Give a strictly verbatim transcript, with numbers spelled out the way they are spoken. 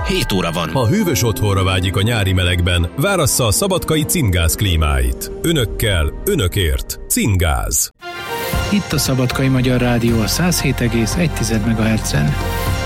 hét óra van. Ha hűvös otthonra vágyik a nyári melegben, várassza a szabadkai Cingáz klímáit. Önökkel, önökért. Cingáz. Itt a Szabadkai Magyar Rádió a száz hét egész egy megahertzen.